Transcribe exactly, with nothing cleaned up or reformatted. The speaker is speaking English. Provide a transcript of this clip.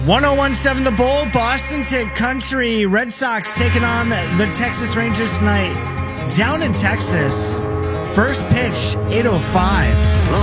one oh one seven The Bull, Boston's hit country. Red Sox taking on the Texas Rangers tonight down in Texas. First pitch, eight oh five.